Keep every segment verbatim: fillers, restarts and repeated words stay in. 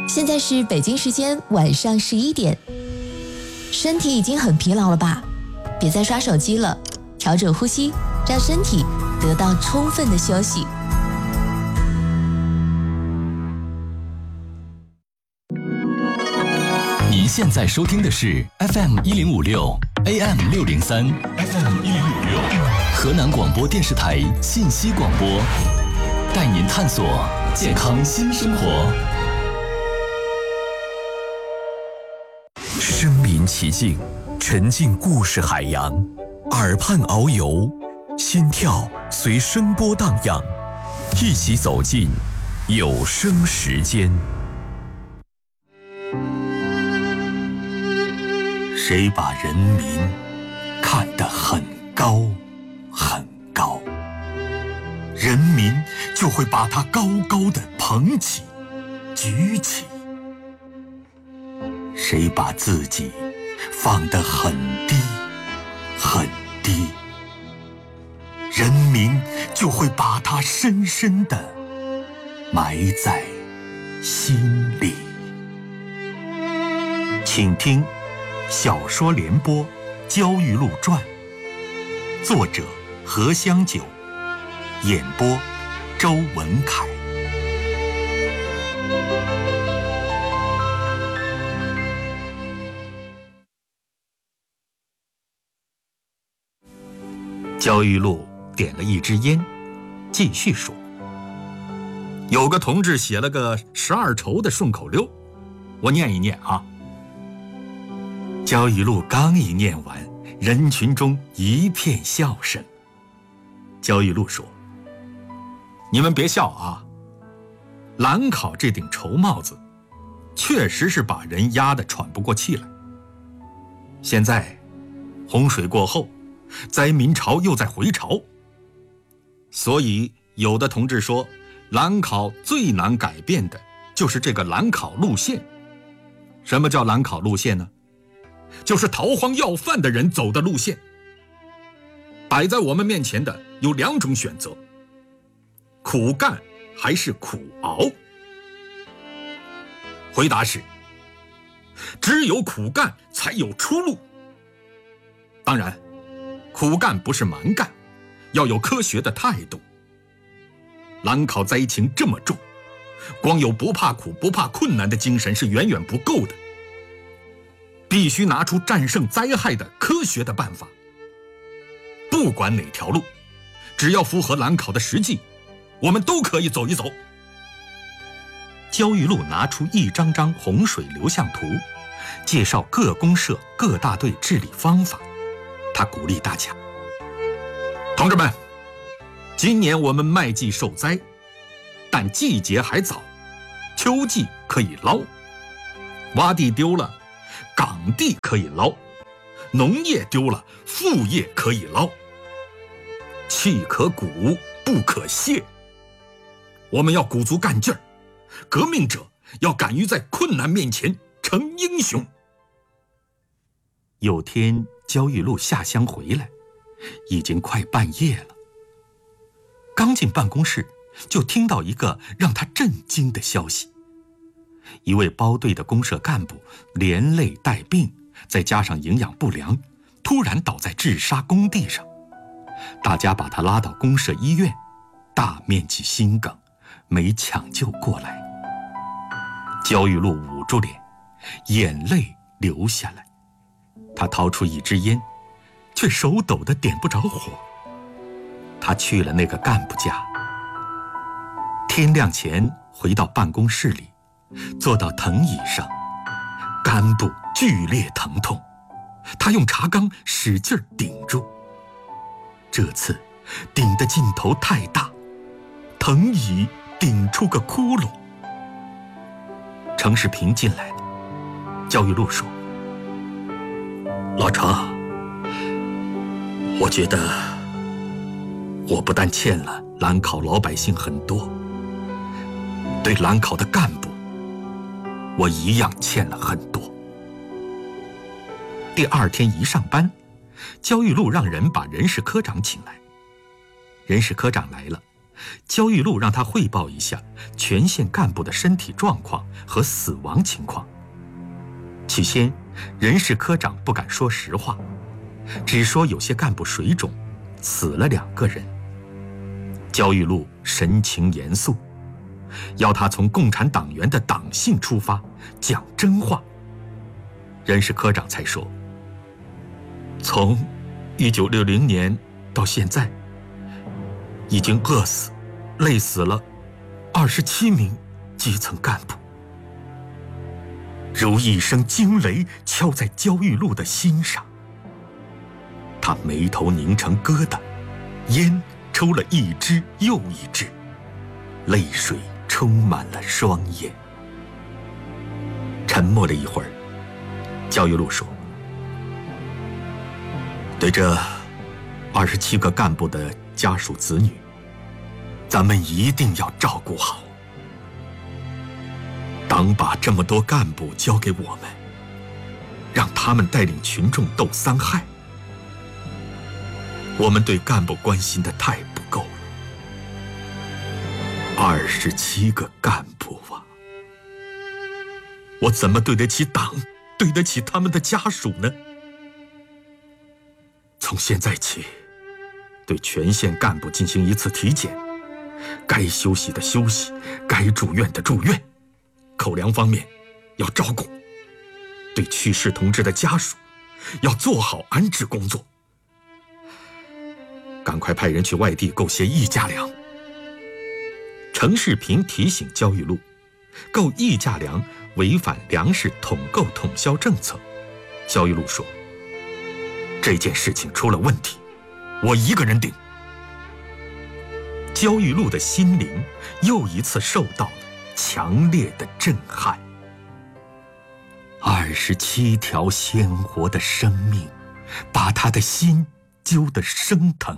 现在是北京时间晚上十一点，身体已经很疲劳了吧？别再刷手机了，调整呼吸，让身体得到充分的休息。 您现在收听的是 F M 一零五六 A M 六零三 F M 一零五六河南广播电视台信息广播，带您探索健康新生活。 身临其境，沉浸故事海洋，耳畔遨游，心跳随声波荡漾，一起走进有声时间。 谁把人民看得很高很高，人民就会把它高高的捧起举起。谁把自己放得很低很低，人民就会把它深深地埋在心里。请听小说联播《焦裕禄传》，作者何香九，演播周文凯。焦裕禄点了一支烟，继续说：有个同志写了个十二愁的顺口溜，我念一念啊。焦裕禄刚一念完，人群中一片笑声。焦裕禄说：你们别笑啊，兰考这顶绸帽子确实是把人压得喘不过气来。现在洪水过后，灾民潮又在回潮，所以有的同志说，兰考最难改变的就是这个兰考路线。什么叫兰考路线呢？就是逃荒要饭的人走的路线。摆在我们面前的有两种选择，苦干还是苦熬？回答是，只有苦干才有出路。当然，苦干不是蛮干，要有科学的态度。兰考灾情这么重，光有不怕苦不怕困难的精神是远远不够的，必须拿出战胜灾害的科学的办法。不管哪条路，只要符合兰考的实际，我们都可以走一走。焦裕禄拿出一张张洪水流向图，介绍各公社各大队治理方法。他鼓励大家：同志们，今年我们麦季受灾，但季节还早，秋季可以捞，洼地丢了，岗地可以捞，农业丢了，副业可以捞。气可鼓，不可泄。我们要鼓足干劲儿，革命者要敢于在困难面前成英雄。有天焦裕禄下乡回来，已经快半夜了。刚进办公室，就听到一个让他震惊的消息：一位包队的公社干部连累带病，再加上营养不良，突然倒在治沙工地上。大家把他拉到公社医院，大面积心梗，没抢救过来。焦裕禄捂住脸，眼泪流下来。他掏出一支烟，却手抖得点不着火。他去了那个干部家，天亮前回到办公室里，坐到藤椅上，肝部剧烈疼痛，他用茶缸使劲顶住。这次顶的劲头太大，藤椅顶出个窟窿。程世平进来了，焦裕禄说：老程，我觉得我不但欠了兰考老百姓很多，对兰考的干部我一样欠了很多。第二天一上班，焦裕禄让人把人事科长请来。人事科长来了， 焦裕禄让他汇报一下全县干部的身体状况和死亡情况。起先，人事科长不敢说实话，只说有些干部水肿，死了两个人。焦裕禄神情严肃，要他从共产党员的党性出发，讲真话。人事科长才说，从一九六零年到现在，已经饿死、累死了二十七名基层干部。如一声惊雷敲在焦裕禄的心上，他眉头拧成疙瘩，烟抽了一支又一支，泪水充满了双眼。沉默了一会儿，焦裕禄说：“对这二十七个干部的家属子女，咱们一定要照顾好。党把这么多干部交给我们，让他们带领群众斗三害，我们对干部关心的太不够了。二十七个干部啊，我怎么对得起党，对得起他们的家属呢？从现在起，对全县干部进行一次体检，该休息的休息，该住院的住院，口粮方面要照顾，对去世同志的家属要做好安置工作，赶快派人去外地购些溢价粮。”程世平提醒焦裕禄，购溢价粮违反粮食统购统销政策。焦裕禄说：“这件事情出了问题，我一个人顶。”焦裕禄的心灵又一次受到了强烈的震撼。二十七条鲜活的生命，把他的心揪得生疼。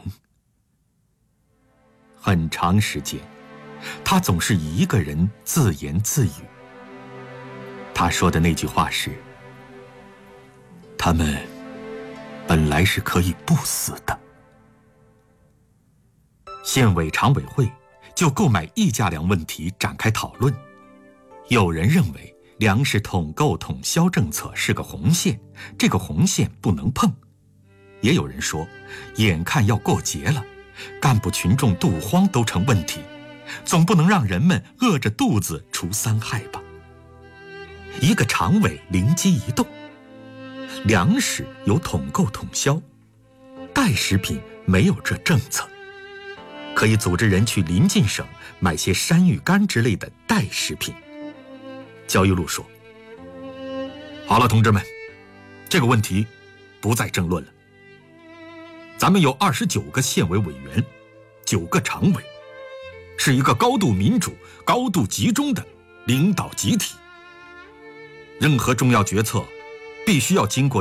很长时间，他总是一个人自言自语。他说的那句话是：“他们本来是可以不死的。”县委常委会就购买溢价粮问题展开讨论。有人认为粮食统购统销政策是个红线，这个红线不能碰。也有人说，眼看要过节了，干部群众肚荒都成问题，总不能让人们饿着肚子除三害吧。一个常委灵机一动，粮食有统购统销，代食品没有这政策，可以组织人去邻近省买些山芋干之类的代食品。焦裕禄说：“好了，同志们，这个问题不再争论了。咱们有二十九个县委委员，九个常委，是一个高度民主、高度集中的领导集体。任何重要决策，必须要经过